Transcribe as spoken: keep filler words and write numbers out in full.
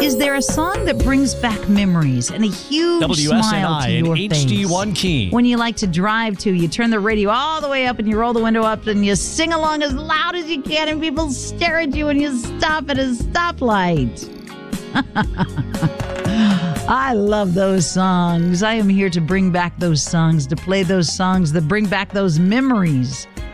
Is there a song that brings back memories and a huge W S N I smile to your and face? H D one Key. When you like to drive to, you turn the radio all the way up and you roll the window up and you sing along as loud as you can and people stare at you and you stop at a stoplight. I love those songs. I am here to bring back those songs, to play those songs that bring back those memories